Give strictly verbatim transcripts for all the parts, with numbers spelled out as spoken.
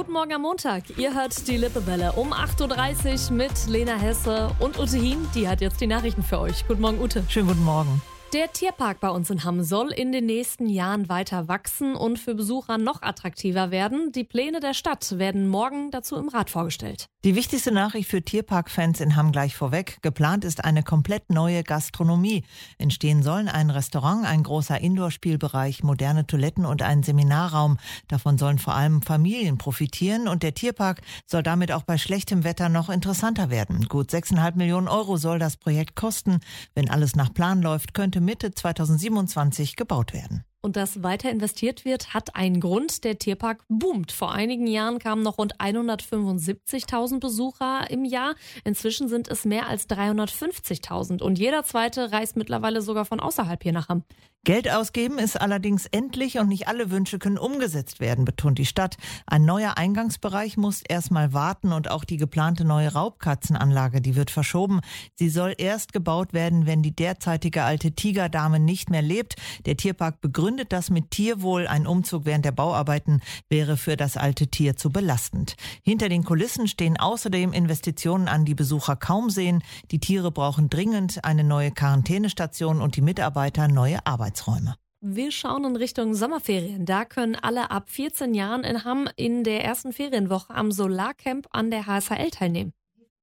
Guten Morgen am Montag. Ihr hört die Lippewelle um acht Uhr dreißig mit Lena Hesse und Ute Hien. Die hat jetzt die Nachrichten für euch. Guten Morgen, Ute. Schönen guten Morgen. Der Tierpark bei uns in Hamm soll in den nächsten Jahren weiter wachsen und für Besucher noch attraktiver werden. Die Pläne der Stadt werden morgen dazu im Rat vorgestellt. Die wichtigste Nachricht für Tierpark-Fans in Hamm gleich vorweg. Geplant ist eine komplett neue Gastronomie. Entstehen sollen ein Restaurant, ein großer Indoor-Spielbereich, moderne Toiletten und ein Seminarraum. Davon sollen vor allem Familien profitieren und der Tierpark soll damit auch bei schlechtem Wetter noch interessanter werden. Gut sechs Komma fünf Millionen Euro soll das Projekt kosten. Wenn alles nach Plan läuft, könnte Mitte zweitausendsiebenundzwanzig gebaut werden. Und dass weiter investiert wird, hat einen Grund. Der Tierpark boomt. Vor einigen Jahren kamen noch rund hundertfünfundsiebzigtausend Besucher im Jahr. Inzwischen sind es mehr als dreihundertfünfzigtausend. Und jeder Zweite reist mittlerweile sogar von außerhalb hier nach Hamm. Geld ausgeben ist allerdings endlich und nicht alle Wünsche können umgesetzt werden, betont die Stadt. Ein neuer Eingangsbereich muss erstmal warten und auch die geplante neue Raubkatzenanlage, die wird verschoben. Sie soll erst gebaut werden, wenn die derzeitige alte Tigerdame nicht mehr lebt. Der Tierpark begründet das mit Tierwohl. Ein Umzug während der Bauarbeiten wäre für das alte Tier zu belastend. Hinter den Kulissen stehen außerdem Investitionen an, die Besucher kaum sehen. Die Tiere brauchen dringend eine neue Quarantänestation und die Mitarbeiter neue Arbeitsräume. Wir schauen in Richtung Sommerferien. Da können alle ab vierzehn Jahren in Hamm in der ersten Ferienwoche am Solarcamp an der H S H L teilnehmen.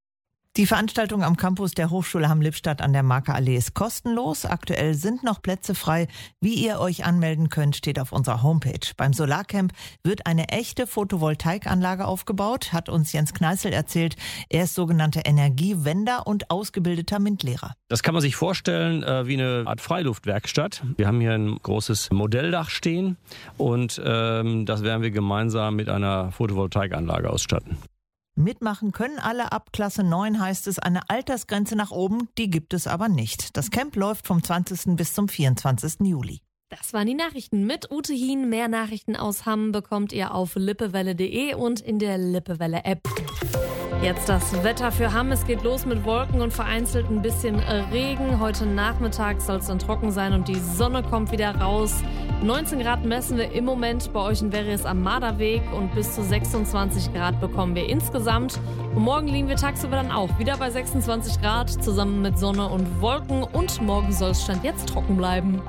Die Veranstaltung am Campus der Hochschule Hamm-Lippstadt an der Marke-Allee ist kostenlos. Aktuell sind noch Plätze frei. Wie ihr euch anmelden könnt, steht auf unserer Homepage. Beim Solarcamp wird eine echte Photovoltaikanlage aufgebaut, hat uns Jens Kneißl erzählt. Er ist sogenannter Energiewender und ausgebildeter MINT-Lehrer. Das kann man sich vorstellen äh, wie eine Art Freiluftwerkstatt. Wir haben hier ein großes Modelldach stehen und ähm, das werden wir gemeinsam mit einer Photovoltaikanlage ausstatten. Mitmachen können alle ab Klasse neun, heißt es. Eine Altersgrenze nach oben, die gibt es aber nicht. Das Camp läuft vom zwanzigsten bis zum vierundzwanzigsten Juli. Das waren die Nachrichten mit Ute Hien. Mehr Nachrichten aus Hamm bekommt ihr auf lippewelle punkt de und in der Lippewelle-App. Jetzt das Wetter für Hamm. Es geht los mit Wolken und vereinzelt ein bisschen Regen. Heute Nachmittag soll es dann trocken sein und die Sonne kommt wieder raus. neunzehn Grad messen wir im Moment bei euch in Verres am Marderweg und bis zu sechsundzwanzig Grad bekommen wir insgesamt. Und morgen liegen wir tagsüber dann auch wieder bei sechsundzwanzig Grad zusammen mit Sonne und Wolken und morgen soll es Stand jetzt trocken bleiben.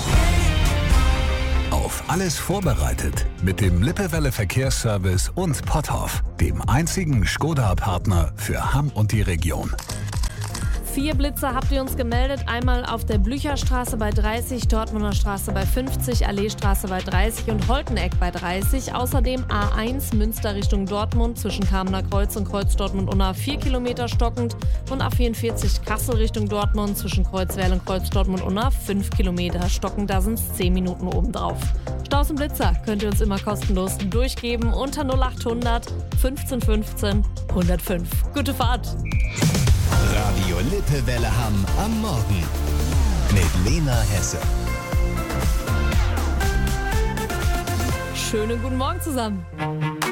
Auf alles vorbereitet mit dem Lippewelle Verkehrsservice und Potthoff, dem einzigen Skoda-Partner für Hamm und die Region. Vier Blitzer habt ihr uns gemeldet. Einmal auf der Blücherstraße bei dreißig, Dortmunder Straße bei fünfzig, Alleestraße bei dreißig und Holteneck bei dreißig. Außerdem A eins Münster Richtung Dortmund zwischen Kamener Kreuz und Kreuz Dortmund-Unna vier Kilometer stockend und A vierundvierzig Kassel Richtung Dortmund zwischen Kreuzwerl und Kreuz Dortmund-Unna fünf Kilometer stockend. Da sind es zehn Minuten obendrauf. Staus und Blitzer könnt ihr uns immer kostenlos durchgeben unter null achthundert fünfzehn fünfzehn hundertfünf. Gute Fahrt! Radio Lippewelle Hamm am Morgen mit Lena Hesse. Schönen guten Morgen zusammen.